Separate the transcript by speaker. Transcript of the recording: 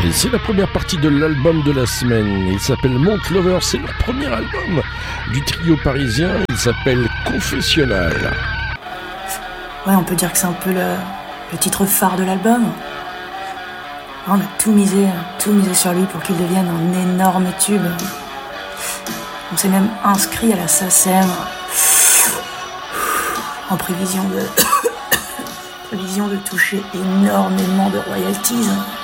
Speaker 1: Et c'est la première partie de l'album de la semaine. Il s'appelle Monk Lover, c'est leur premier album du trio parisien. Il s'appelle Confessionnal.
Speaker 2: Ouais, on peut dire que c'est un peu le titre phare de l'album. On a tout misé sur lui pour qu'il devienne un énorme tube. On s'est même inscrit à la SACEM en prévision de toucher énormément de royalties.